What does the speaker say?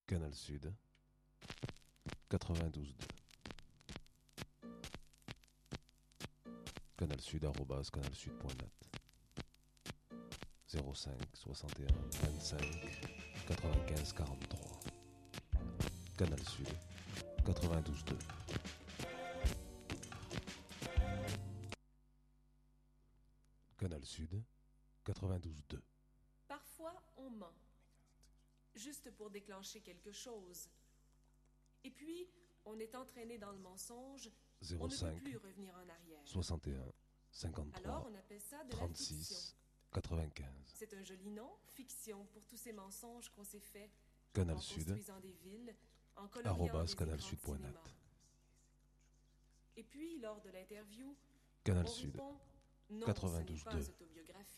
Canal Sud 92.2. Canal Sud @canalsud.net 05 61 25 95 43. Canal Sud 92.2. Canal Sud 92.2. Parfois, on ment, juste pour déclencher quelque chose. Et puis, on est entraîné dans le mensonge, on ne peut plus revenir en arrière. 61 53 Alors, on appelle ça de la fiction. 36 95. C'est un joli nom, fiction, pour tous ces mensonges qu'on s'est faits Canal en Sud construisant des villes, en coloriant des @canalsud.net. écrans de cinéma. Et puis, lors de l'interview, Canal on Sud répond « Non, ce n'est 92.2. pas autobiographique ».